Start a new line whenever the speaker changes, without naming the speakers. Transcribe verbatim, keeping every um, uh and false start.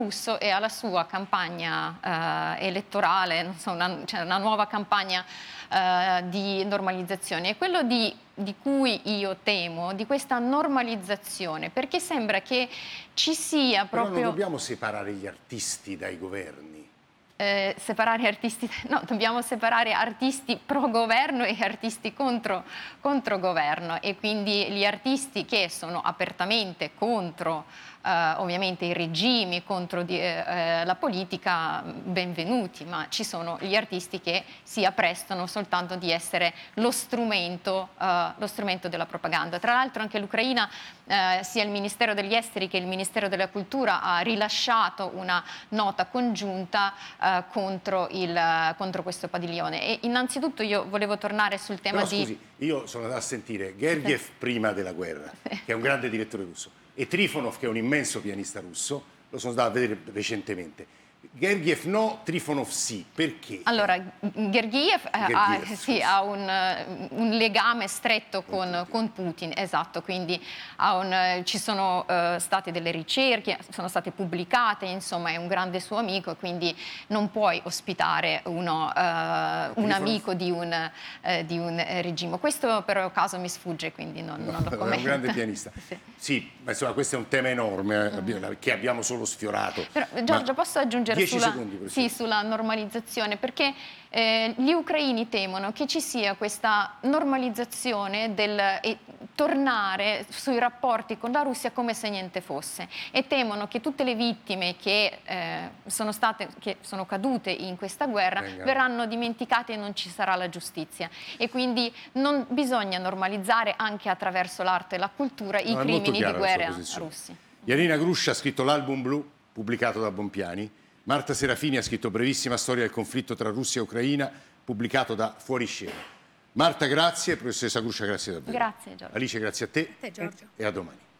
russo e alla sua campagna eh, elettorale, non so, una, cioè una nuova campagna eh, di normalizzazione. È quello di, di cui io temo, di questa normalizzazione, perché sembra che ci sia proprio...
Però non dobbiamo separare gli artisti dai governi.
Eh, separare artisti, no, dobbiamo separare artisti pro governo e artisti contro, contro governo, e quindi gli artisti che sono apertamente contro eh, ovviamente i regimi, contro di, eh, la politica, benvenuti, ma ci sono gli artisti che si apprestano soltanto di essere lo strumento, eh, lo strumento della propaganda. Tra l'altro anche l'Ucraina, eh, sia il Ministero degli Esteri che il Ministero della Cultura ha rilasciato una nota congiunta eh, Contro, il, contro questo padiglione. E innanzitutto io volevo tornare sul tema
Però,
di...
scusi, io sono andato a sentire Gergiev sì. prima della guerra, sì. che è un grande direttore russo, e Trifonov, che è un immenso pianista russo, lo sono andato a vedere recentemente. Gergiev no, Trifonov sì, perché?
Allora, Gergiev,
Gergiev
ha, sì, ha un, un legame stretto con, con, Putin. con Putin, esatto, quindi ha un, ci sono uh, state delle ricerche, sono state pubblicate, insomma è un grande suo amico, quindi non puoi ospitare uno, uh, un amico di un, uh, di un regime. Questo per caso mi sfugge, quindi non,
no,
non lo commento.
È un grande pianista. sì. sì, ma insomma questo è un tema enorme eh, mm. che abbiamo solo sfiorato.
Però, Giorgio, posso aggiungere sulla,
secondi,
sì, sulla normalizzazione, perché eh, gli ucraini temono che ci sia questa normalizzazione del, e tornare sui rapporti con la Russia come se niente fosse, e temono che tutte le vittime che, eh, sono, state, che sono cadute in questa guerra Venga. verranno dimenticate e non ci sarà la giustizia, e quindi non bisogna normalizzare anche attraverso l'arte e la cultura no, i crimini di guerra russi.
Janina Gruscia ha scritto l'album Blu, pubblicato da Bonpiani. Marta Serafini ha scritto Brevissima storia del conflitto tra Russia e Ucraina, pubblicato da Fuoriscena. Marta, grazie. Professoressa Gruscia, grazie davvero.
Grazie, Giorgio.
Alice, grazie a te,
a te Giorgio.
E a domani.